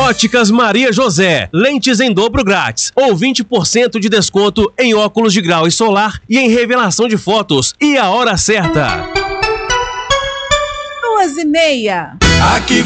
Óticas Maria José, lentes em dobro grátis, ou 20% de desconto em óculos de grau e solar e em revelação de fotos. E a hora certa. 2:30. Aqui